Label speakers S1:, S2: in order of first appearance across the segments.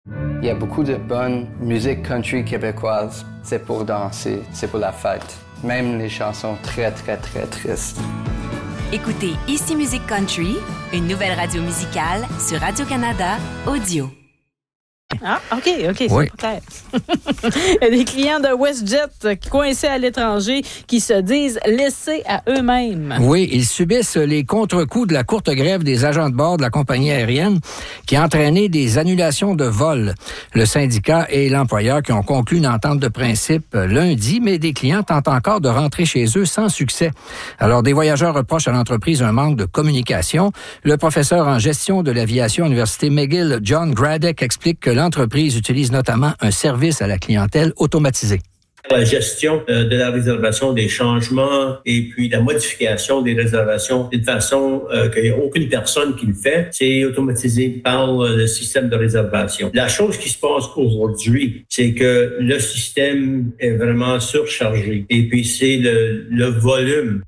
S1: Il y a beaucoup de bonne musique country québécoise. C'est pour danser, c'est pour la fête. Même les chansons très, très, très tristes.
S2: Écoutez Ici Musique Country, une nouvelle radio musicale sur Radio-Canada Audio.
S3: Ah, OK, c'est
S4: Oui.
S3: pas clair. Il y a des clients de WestJet coincés à l'étranger qui se disent laissés à eux-mêmes.
S4: Oui, ils subissent les contre-coups de la courte grève des agents de bord de la compagnie aérienne qui a entraîné des annulations de vols. Le syndicat et l'employeur qui ont conclu une entente de principe lundi, mais des clients tentent encore de rentrer chez eux sans succès. Alors, des voyageurs reprochent à l'entreprise un manque de communication. Le professeur en gestion de l'aviation à l'Université McGill, John Gradek, explique que l'entreprise utilise notamment un service à la clientèle automatisé.
S5: La gestion de la réservation, des changements et puis la modification des réservations d'une façon qu'il n'y a aucune personne qui le fait, c'est automatisé par le système de réservation. La chose qui se passe aujourd'hui, c'est que le système est vraiment surchargé et puis c'est le volume.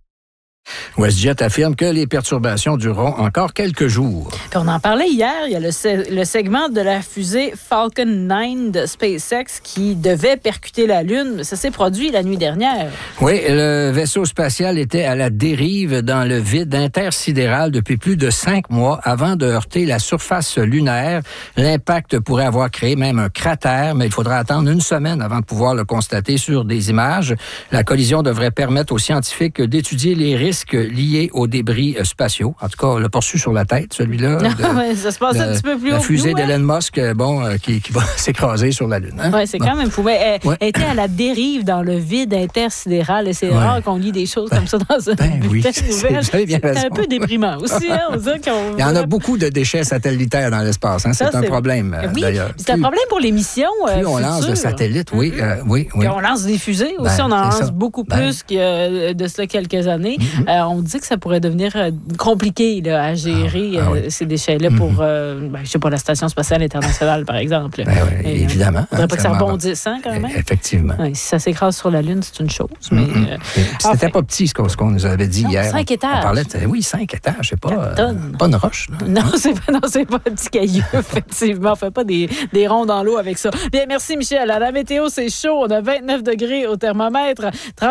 S4: WestJet affirme que les perturbations dureront encore quelques jours.
S3: Puis on en parlait hier, il y a le segment de la fusée Falcon 9 de SpaceX qui devait percuter la Lune. Ça s'est produit la nuit dernière.
S4: Oui, le vaisseau spatial était à la dérive dans le vide intersidéral depuis plus de 5 mois avant de heurter la surface lunaire. L'impact pourrait avoir créé même un cratère, mais il faudra attendre une semaine avant de pouvoir le constater sur des images. La collision devrait permettre aux scientifiques d'étudier les risques liés aux débris spatiaux. En tout cas, le poursuit sur la tête, celui-là.
S3: Ça se passe un petit peu plus haut.
S4: La fusée
S3: que nous,
S4: d'Elon Musk, qui va s'écraser sur la Lune. Hein?
S3: Oui, c'est quand même fou. Elle était à la dérive dans le vide intersidéral et c'est rare qu'on lit des choses comme ça dans une bulletin de nouvelles. C'est un peu déprimant aussi. Hein,
S4: il y en a beaucoup de déchets satellitaires dans l'espace. Hein? C'est un problème, d'ailleurs.
S3: C'est un problème pour les missions
S4: plus on lance de satellites, oui.
S3: Puis on lance des fusées aussi. On en lance beaucoup plus que de cela quelques années. On dit que ça pourrait devenir compliqué là, à gérer ces déchets-là pour, je sais pas, la Station spatiale internationale, par exemple.
S4: Évidemment.
S3: Il ne faudrait pas que ça rebondisse, hein, quand même.
S4: Effectivement.
S3: Si ça s'écrase sur la Lune, c'est une chose. Mais,
S4: c'était pas petit, ce qu'on nous avait dit hier.
S3: 5 étages.
S4: On parlait 5 étages, c'est pas une roche. Là.
S3: Non, c'est pas un petit caillou, effectivement. On fait pas des ronds dans l'eau avec ça. Bien, merci, Michel. À la météo, c'est chaud. On a 29 degrés au thermomètre,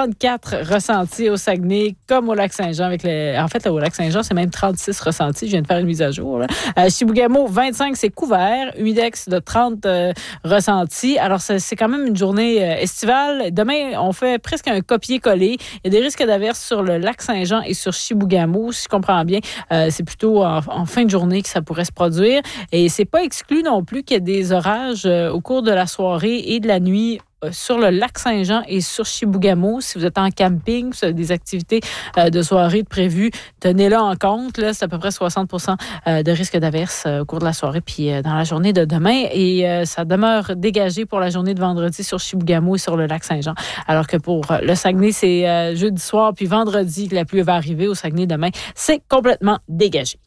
S3: 34 ressentis au Saguenay, comme au Lac-Saint-Jean. En fait, là, au Lac-Saint-Jean, c'est même 36 ressentis. Je viens de faire une mise à jour. Chibougamau, 25, c'est couvert. Humidex de 30 ressentis. Alors, c'est quand même une journée estivale. Demain, on fait presque un copier-coller. Il y a des risques d'averses sur le Lac-Saint-Jean et sur Chibougamau. Si je comprends bien, c'est plutôt en fin de journée que ça pourrait se produire. Et c'est pas exclu non plus qu'il y ait des orages au cours de la soirée et de la nuit sur le Lac-Saint-Jean et sur Chibougamau. Si vous êtes en camping, si vous avez des activités de soirée prévues, tenez-le en compte. Là, c'est à peu près 60% de risque d'averse au cours de la soirée puis dans la journée de demain. Et ça demeure dégagé pour la journée de vendredi sur Chibougamau et sur le Lac-Saint-Jean. Alors que pour le Saguenay, c'est jeudi soir puis vendredi que la pluie va arriver. Au Saguenay demain, c'est complètement dégagé.